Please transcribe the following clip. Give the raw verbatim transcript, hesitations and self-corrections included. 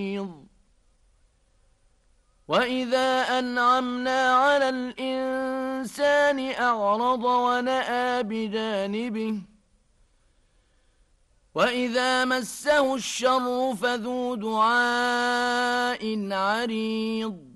وَإِذَا أَنْعَمْنَا عَلَى الْإِنسَانِ أَعْرَضَ وَنَأَىٰ بِجَانِبِهِ وَإِذَا مَسَّهُ الشَّرُّ فَذُو دُعَاءٍ عَرِيضٍ